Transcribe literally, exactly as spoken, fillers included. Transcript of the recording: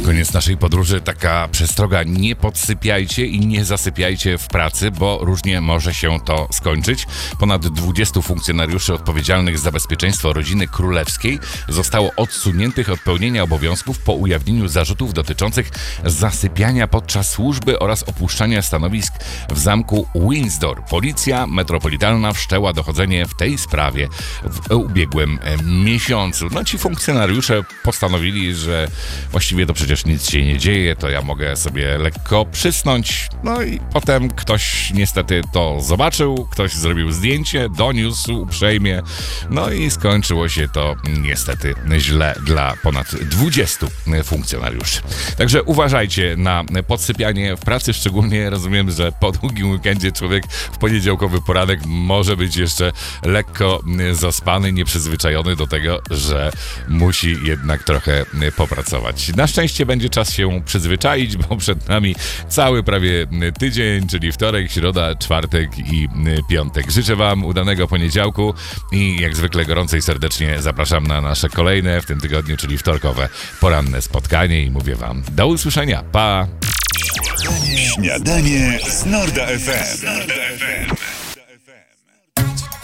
koniec naszej podróży taka przestroga: nie podsypiajcie i nie zasypiajcie w pracy, bo różnie może się to skończyć. Ponad dwudziestu funkcjonariuszy odpowiedzialnych za bezpieczeństwo rodziny królewskiej zostało odsuniętych od pełnienia obowiązków po ujawnieniu zarzutów dotyczących zasypiania podczas służby oraz opuszczania stanowisk w zamku Windsor. Policja metropolitalna wszczęła dochodzenie w tej sprawie w ubiegłym miesiącu. No ci funkcjonariusze postanowili, że właściwie to przecież nic się nie dzieje, to ja mogę sobie lekko przysnąć. No i potem ktoś niestety to zobaczył, ktoś zrobił zdjęcie, doniósł uprzejmie, no i skończyło się to niestety źle dla ponad dwudziestu funkcjonariuszy. Także uważajcie na podsypianie w pracy, szczególnie rozumiem, że po długim weekendzie człowiek w poniedziałkowy poranek może być jeszcze lekko zaspany, nieprzyzwyczajony do tego, że musi jednak trochę popracować. Na szczęście będzie czas się przyzwyczaić, bo przed nami cały prawie tydzień, czyli wtorek, środa, czwartek i piątek. Życzę Wam udanego poniedziałku i jak zwykle gorąco i serdecznie zapraszam na nasze kolejne w tym tygodniu, czyli wtorkowe poranne spotkanie i mówię Wam do usłyszenia. Pa! Śniadanie z Norda F M.